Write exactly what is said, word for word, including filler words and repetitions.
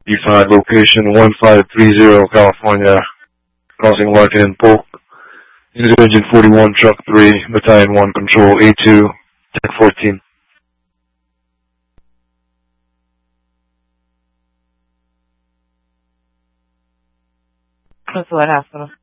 You find location one five three zero, California, crossing Larkin and Polk. Unit Engine forty-one, Truck three, Battalion one, Control A two, ten fourteen. Close to what hospital?